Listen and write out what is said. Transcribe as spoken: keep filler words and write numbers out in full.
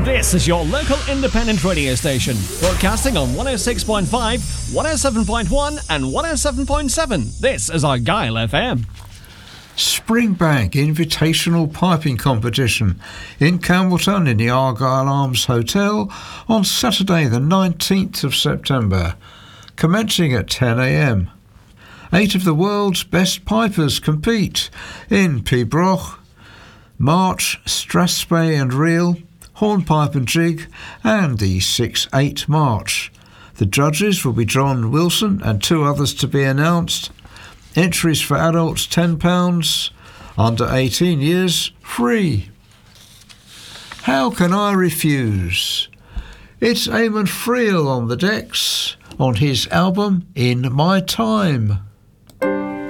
This is your local independent radio station, broadcasting on one oh six point five, one oh seven point one and one oh seven point seven. This is Argyle F M. Springbank Invitational Piping Competition in Campbelltown in the Argyle Arms Hotel on Saturday the nineteenth of September, commencing at ten a m. Eight of the world's best pipers compete in Pibroch, March, Strathspey and Reel, Hornpipe and Jig, and the six eight March. The judges will be John Wilson and two others to be announced. Entries for adults ten pounds, under eighteen years free. How can I refuse? It's Eamon Friel on the decks on his album In My Time.